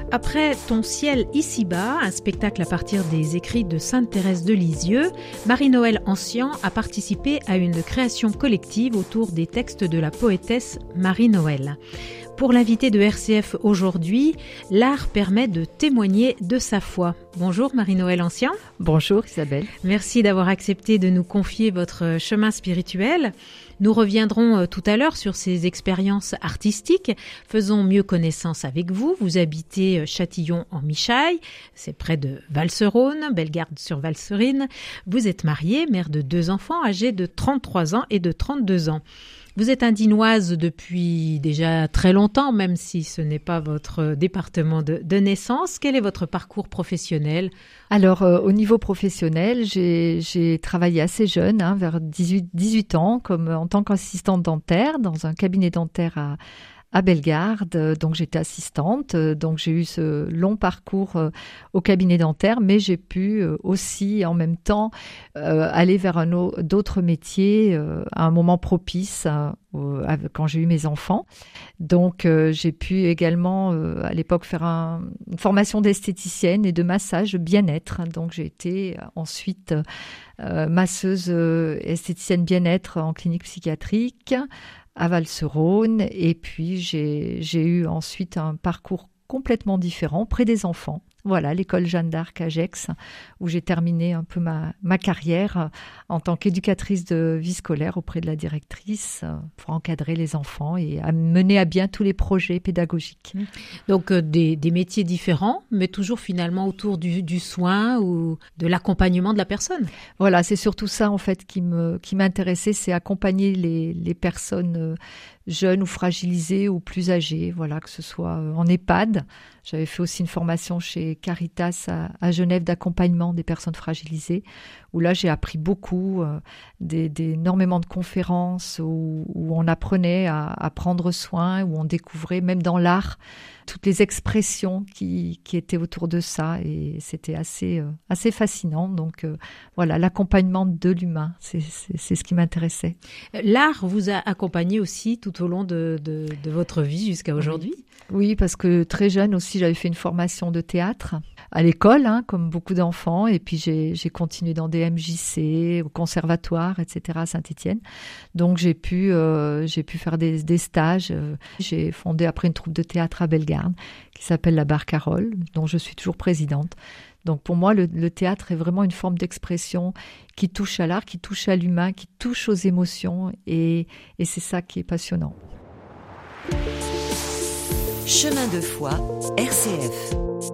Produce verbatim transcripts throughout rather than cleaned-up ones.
Après Ton ciel ici-bas, un spectacle à partir des écrits de Sainte-Thérèse de Lisieux, Marie-Noëlle Ancien a participé à une création collective autour des textes de la poétesse Marie-Noëlle. Pour l'invité de R C F aujourd'hui, l'art permet de témoigner de sa foi. Bonjour Marie-Noëlle Ancien. Bonjour Isabelle. Merci d'avoir accepté de nous confier votre chemin spirituel. Nous reviendrons tout à l'heure sur ces expériences artistiques. Faisons mieux connaissance avec vous. Vous habitez Châtillon en Michaille, c'est près de Valserone, Bellegarde-sur-Valserine. Vous êtes mariée, mère de deux enfants âgés de trente-trois ans et de trente-deux ans. Vous êtes indinoise depuis déjà très longtemps, même si ce n'est pas votre département de, de naissance. Quel est votre parcours professionnel ? Alors, euh, au niveau professionnel, j'ai, j'ai travaillé assez jeune, hein, vers dix-huit, dix-huit ans, comme en tant qu'assistante dentaire dans un cabinet dentaire à à Bellegarde, donc j'étais assistante, donc j'ai eu ce long parcours au cabinet dentaire, mais j'ai pu aussi en même temps euh, aller vers un autre, d'autres métiers euh, à un moment propice euh, quand j'ai eu mes enfants. Donc euh, j'ai pu également euh, à l'époque faire un, une formation d'esthéticienne et de massage bien-être. Donc j'ai été ensuite euh, masseuse euh, esthéticienne bien-être en clinique psychiatrique à Valserone, et puis j'ai, j'ai eu ensuite un parcours complètement différent près des enfants. Voilà, l'école Jeanne d'Arc à Gex, où j'ai terminé un peu ma, ma carrière en tant qu'éducatrice de vie scolaire auprès de la directrice pour encadrer les enfants et à mener à bien tous les projets pédagogiques. Donc euh, des, des métiers différents, mais toujours finalement autour du, du soin ou de l'accompagnement de la personne. Voilà, c'est surtout ça en fait qui, me, qui m'intéressait, c'est accompagner les, les personnes euh, jeunes ou fragilisées ou plus âgées, voilà, que ce soit en EHPAD. J'avais fait aussi une formation chez Caritas à, à Genève d'accompagnement des personnes fragilisées, où là j'ai appris beaucoup, euh, des, des, énormément de conférences où, où on apprenait à, à prendre soin, où on découvrait même dans l'art toutes les expressions qui, qui étaient autour de ça, et c'était assez, euh, assez fascinant. Donc euh, voilà, l'accompagnement de l'humain, c'est, c'est, c'est ce qui m'intéressait. L'art vous a accompagné aussi tout au long de, de, de votre vie jusqu'à aujourd'hui ? Oui, parce que très jeune aussi, j'avais fait une formation de théâtre à l'école, hein, comme beaucoup d'enfants, et puis j'ai, j'ai continué dans des M J C, au conservatoire, et cetera à Saint-Étienne. Donc j'ai pu, euh, j'ai pu faire des, des stages. J'ai fondé après une troupe de théâtre à Bellegarde qui s'appelle la Barcarolle, dont je suis toujours présidente. Donc pour moi, le, le théâtre est vraiment une forme d'expression qui touche à l'art, qui touche à l'humain, qui touche aux émotions, et, et c'est ça qui est passionnant. Chemin de foi, R C F.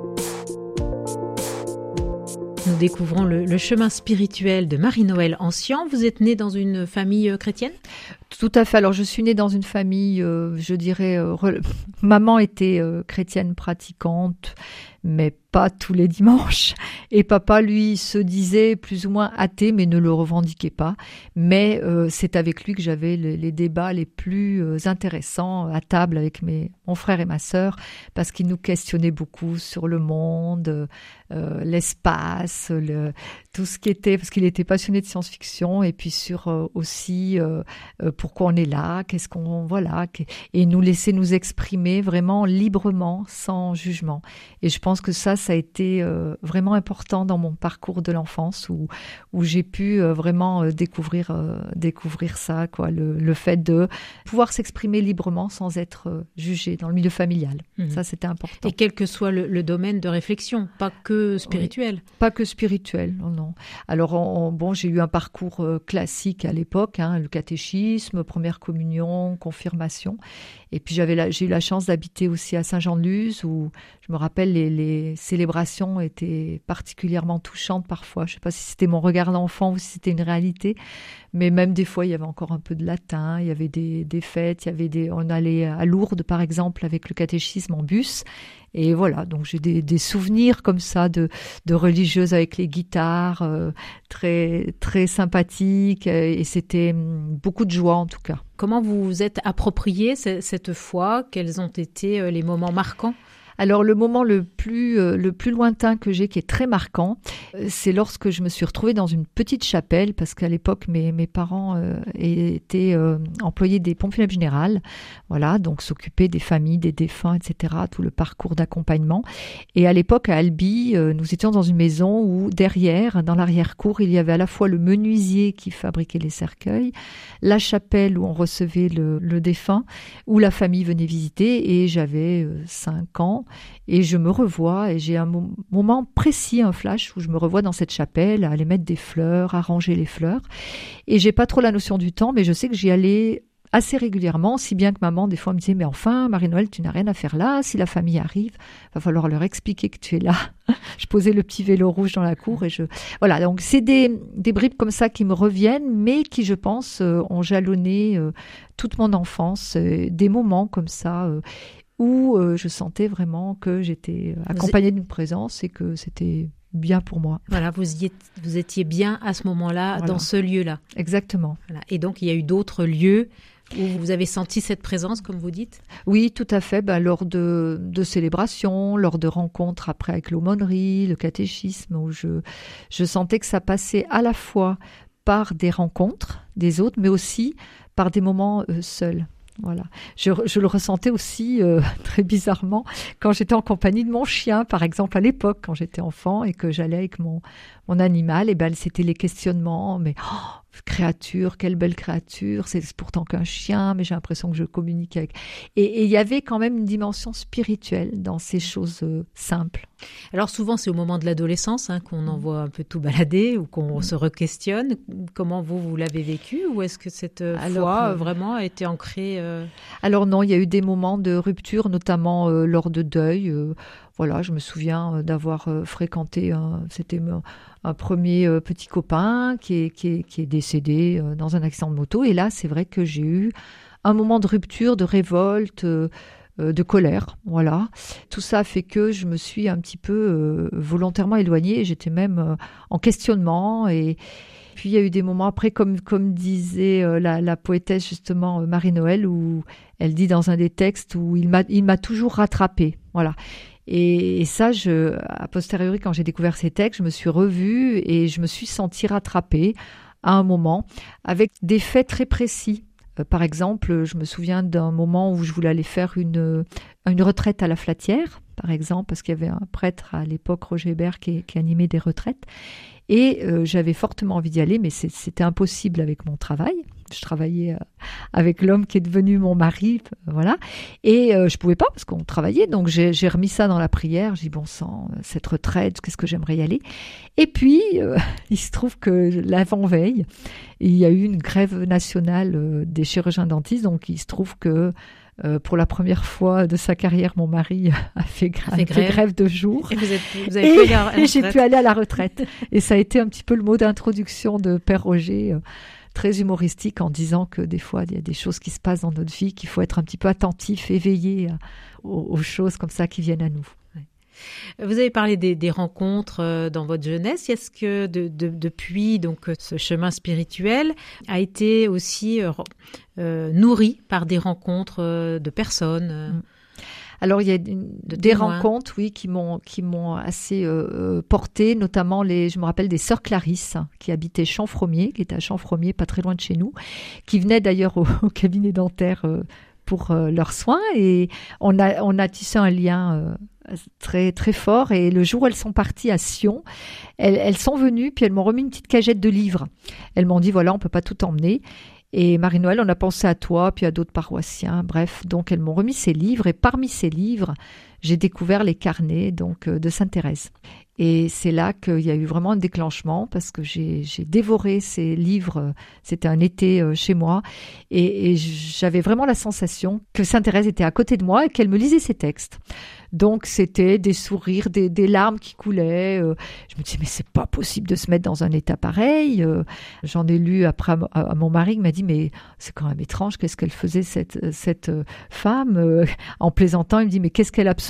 Nous découvrons le, le chemin spirituel de Marie-Noëlle Ancien. Vous êtes née dans une famille chrétienne ? Tout à fait. Alors, je suis née dans une famille, euh, je dirais, euh, re... maman était euh, chrétienne pratiquante, mais pas tous les dimanches. Et papa, lui, se disait plus ou moins athée, mais ne le revendiquait pas. Mais euh, c'est avec lui que j'avais les, les débats les plus euh, intéressants à table avec mes, mon frère et ma sœur, parce qu'il nous questionnait beaucoup sur le monde, euh, l'espace, le, tout ce qui était, parce qu'il était passionné de science-fiction, et puis sur euh, aussi euh, euh, pourquoi on est là, qu'est-ce qu'on, voilà, et nous laisser nous exprimer vraiment librement, sans jugement. Et je pense que ça, ça a été euh, vraiment important dans mon parcours de l'enfance, où, où j'ai pu euh, vraiment euh, découvrir, euh, découvrir ça, quoi, le, le fait de pouvoir s'exprimer librement sans être euh, jugé dans le milieu familial. Mmh. Ça, c'était important. Et quel que soit le, le domaine de réflexion, pas que spirituel. Oui, pas que spirituel, non, non. Alors, on, bon, j'ai eu un parcours euh, classique à l'époque, hein, le catéchisme, première communion, confirmation. Et puis, j'avais la, j'ai eu la chance d'habiter aussi à Saint-Jean-de-Luz, où je me rappelle les, les célébrations étaient particulièrement touchantes parfois. Je ne sais pas si c'était mon regard d'enfant ou si c'était une réalité, mais même des fois, il y avait encore un peu de latin, il y avait des, des fêtes, il y avait des, on allait à Lourdes, par exemple, avec le catéchisme en bus. Et voilà, donc j'ai des, des souvenirs comme ça de, de religieuses avec les guitares, euh, très, très sympathiques, et c'était beaucoup de joie en tout cas. Comment vous vous êtes approprié cette foi ? Quels ont été les moments marquants ? Alors le moment le plus, euh, le plus lointain que j'ai, qui est très marquant, euh, c'est lorsque je me suis retrouvée dans une petite chapelle, parce qu'à l'époque mes, mes parents euh, étaient euh, employés des pompes funèbres générales, voilà, donc s'occupaient des familles, des défunts, et cetera, tout le parcours d'accompagnement. Et à l'époque à Albi, euh, nous étions dans une maison où derrière, dans l'arrière-cour, il y avait à la fois le menuisier qui fabriquait les cercueils, la chapelle où on recevait le, le défunt, où la famille venait visiter, et j'avais euh, cinq ans. Et je me revois, et j'ai un mo- moment précis, un flash, où je me revois dans cette chapelle, à aller mettre des fleurs, à ranger les fleurs. Et j'ai pas trop la notion du temps, mais je sais que j'y allais assez régulièrement, si bien que maman, des fois, me disait « Mais enfin, Marie-Noël, tu n'as rien à faire là. Si la famille arrive, va falloir leur expliquer que tu es là. » Je posais le petit vélo rouge dans la cour et je... Voilà, donc c'est des, des bribes comme ça qui me reviennent, mais qui, je pense, euh, ont jalonné euh, toute mon enfance. Euh, des moments comme ça... Euh, où euh, je sentais vraiment que j'étais accompagnée d'une présence et que c'était bien pour moi. Voilà, vous, y êtes, vous étiez bien à ce moment-là, voilà. Dans ce lieu-là. Exactement. Voilà. Et donc, il y a eu d'autres lieux où vous avez senti cette présence, comme vous dites ? Oui, tout à fait. Ben, lors de, de célébrations, lors de rencontres après avec l'aumônerie, le catéchisme, où je, je sentais que ça passait à la fois par des rencontres des autres, mais aussi par des moments euh, seuls. Voilà. Je, je le ressentais aussi euh, très bizarrement quand j'étais en compagnie de mon chien, par exemple à l'époque quand j'étais enfant et que j'allais avec mon, mon animal, et ben c'était les questionnements, mais oh, créature, quelle belle créature, c'est pourtant qu'un chien, mais j'ai l'impression que je communique avec. Et il y avait quand même une dimension spirituelle dans ces choses euh, simples. Alors souvent c'est au moment de l'adolescence hein, qu'on envoie un peu tout balader ou qu'on mmh. se re-questionne. Comment vous, vous l'avez vécu, ou est-ce que cette Alors, foi euh, vraiment a été ancrée euh... Alors non, il y a eu des moments de rupture, notamment euh, lors de deuil. Euh, voilà, je me souviens euh, d'avoir euh, fréquenté, un, c'était un, un premier euh, petit copain qui est, qui est, qui est décédé euh, dans un accident de moto. Et là, c'est vrai que j'ai eu un moment de rupture, de révolte, euh, de colère, voilà. Tout ça a fait que je me suis un petit peu euh, volontairement éloignée. J'étais même euh, en questionnement. Et puis il y a eu des moments après, comme, comme disait euh, la, la poétesse justement euh, Marie-Noël, où elle dit dans un des textes où il m'a, il m'a toujours rattrapée, voilà. Et, et ça, je, a posteriori, quand j'ai découvert ces textes, je me suis revue et je me suis sentie rattrapée à un moment avec des faits très précis. Euh, par exemple, je me souviens d'un moment où je voulais aller faire une, une retraite à la Flatière, par exemple, parce qu'il y avait un prêtre à l'époque, Roger Hébert, qui, qui animait des retraites. Et euh, j'avais fortement envie d'y aller, mais c'est, c'était impossible avec mon travail. Je travaillais euh, avec l'homme qui est devenu mon mari, euh, voilà. Et euh, je pouvais pas parce qu'on travaillait, donc j'ai, j'ai remis ça dans la prière. J'ai dit bon sang, cette retraite, qu'est-ce que j'aimerais y aller. Et puis euh, il se trouve que l'avant-veille, il y a eu une grève nationale euh, des chirurgiens dentistes, donc il se trouve que Euh, pour la première fois de sa carrière, mon mari a fait, gra- a fait grève. grève de jour. Et, vous êtes, vous avez et, pu aller à la et j'ai pu aller à la retraite. Et ça a été un petit peu le mot d'introduction de Père Roger, euh, très humoristique, en disant que des fois, il y a des choses qui se passent dans notre vie, qu'il faut être un petit peu attentif, éveillé euh, aux, aux choses comme ça qui viennent à nous. Vous avez parlé des, des rencontres dans votre jeunesse. Est-ce que de, de, depuis donc, ce chemin spirituel a été aussi euh, nourri par des rencontres de personnes ? Alors, il y a une, de des témoins. rencontres, oui, qui m'ont, qui m'ont assez euh, portée, notamment, les, je me rappelle des sœurs Clarisse, qui habitaient Champfromier, qui étaient à Champfromier, pas très loin de chez nous, qui venaient d'ailleurs au, au cabinet dentaire euh, pour euh, leurs soins. Et on a, on a tissé un lien euh, très, très fort. Et le jour où elles sont parties à Sion, elles, elles sont venues, puis elles m'ont remis une petite cagette de livres. Elles m'ont dit, voilà, on ne peut pas tout emmener. Et Marie-Noël, on a pensé à toi, puis à d'autres paroissiens. Bref, donc elles m'ont remis ces livres. Et parmi ces livres, j'ai découvert les carnets donc, de Sainte-Thérèse. Et c'est là qu'il y a eu vraiment un déclenchement, parce que j'ai, j'ai dévoré ces livres. C'était un été chez moi. Et, et j'avais vraiment la sensation que Sainte-Thérèse était à côté de moi et qu'elle me lisait ses textes. Donc, c'était des sourires, des, des larmes qui coulaient. Euh, je me disais, mais c'est pas possible de se mettre dans un état pareil. Euh, j'en ai lu après à, à mon mari qui m'a dit, mais c'est quand même étrange, qu'est-ce qu'elle faisait cette, cette femme euh, en plaisantant, il me dit, mais qu'est-ce qu'elle absorbait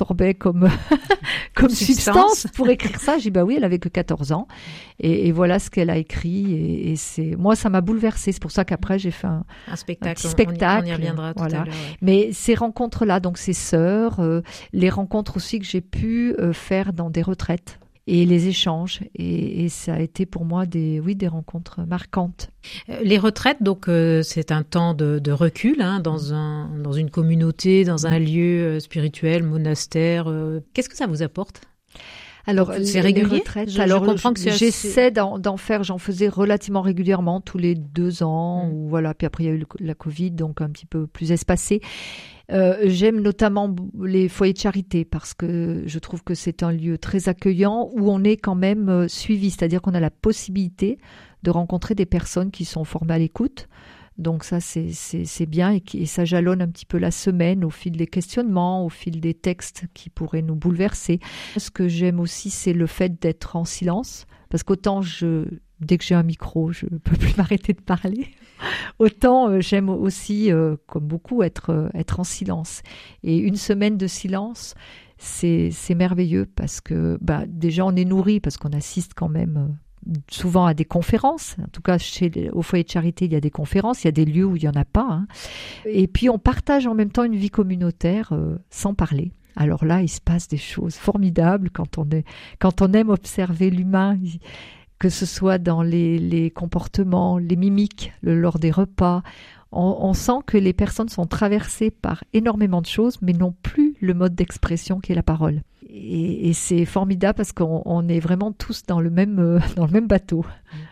absorbait comme comme substance. substance pour écrire ça. J'ai dit bah oui, elle avait que quatorze ans et, et voilà ce qu'elle a écrit et, et c'est moi ça m'a bouleversée. C'est pour ça qu'après j'ai fait un, un spectacle. Un petit spectacle. On y, on y reviendra tout voilà. à l'heure. Ouais. Mais ces rencontres là, donc ces sœurs, euh, les rencontres aussi que j'ai pu euh, faire dans des retraites. Et les échanges, et, et ça a été pour moi des, oui, des rencontres marquantes. Les retraites, donc euh, c'est un temps de, de recul hein, dans, un, dans une communauté, dans un lieu spirituel, monastère. Euh, qu'est-ce que ça vous apporte ? Alors, c'est régulier. Les retraites, je, alors, je comprends que c'est j'essaie assez... d'en, d'en faire, j'en faisais relativement régulièrement, tous les deux ans, mmh. ou voilà. Puis après, il y a eu le, la Covid, donc un petit peu plus espacé. Euh, j'aime notamment les foyers de charité parce que je trouve que c'est un lieu très accueillant où on est quand même euh, suivi, c'est-à-dire qu'on a la possibilité de rencontrer des personnes qui sont formées à l'écoute. Donc ça, c'est, c'est, c'est bien et, qui, et ça jalonne un petit peu la semaine au fil des questionnements, au fil des textes qui pourraient nous bouleverser. Ce que j'aime aussi, c'est le fait d'être en silence parce qu'autant je... Dès que j'ai un micro, je ne peux plus m'arrêter de parler. Autant euh, j'aime aussi, euh, comme beaucoup, être, euh, être en silence. Et une semaine de silence, c'est, c'est merveilleux parce que bah, déjà on est nourri parce qu'on assiste quand même euh, souvent à des conférences. En tout cas, chez, au foyer de charité, il y a des conférences, il y a des lieux où il n'y en a pas. Hein. Et puis on partage en même temps une vie communautaire euh, sans parler. Alors là, il se passe des choses formidables quand on, est, quand on aime observer l'humain. Il, que ce soit dans les, les comportements, les mimiques, le, lors des repas. On, on sent que les personnes sont traversées par énormément de choses, mais n'ont plus le mode d'expression qui est la parole. Et, et c'est formidable parce qu'on on est vraiment tous dans le même, euh, dans le même bateau.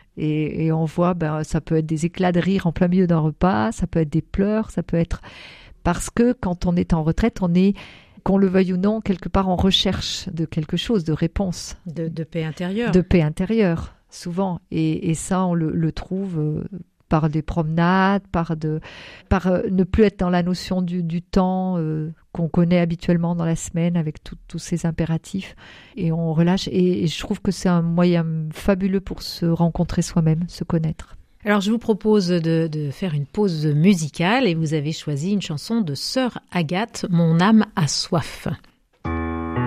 Et, et on voit, ben, ça peut être des éclats de rire en plein milieu d'un repas, ça peut être des pleurs, ça peut être... Parce que quand on est en retraite, on est... qu'on le veuille ou non, quelque part en recherche de quelque chose, de réponse. De, de paix intérieure. De paix intérieure, souvent. Et, et ça, on le, le trouve euh, par des promenades, par, de, par euh, ne plus être dans la notion du, du temps euh, qu'on connaît habituellement dans la semaine avec tous ces impératifs. Et on relâche. Et, et je trouve que c'est un moyen fabuleux pour se rencontrer soi-même, se connaître. Alors, je vous propose de, de faire une pause musicale et vous avez choisi une chanson de Sœur Agathe, Mon âme a soif.